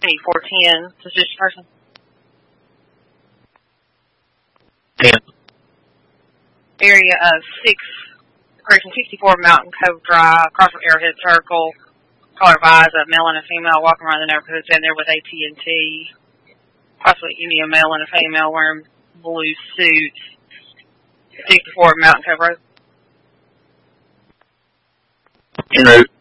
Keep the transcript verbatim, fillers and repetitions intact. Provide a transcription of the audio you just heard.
eighty-four ten. Suspicious person. ten. Area of six, correction, sixty-four Mountain Cove Drive, across from Arrowhead Circle. Caller advised a male and a female walking around the neighborhood, in there with A T and T. Possibly any a male and a female wearing blue suits. sixty-four Mountain Cove Road. En route.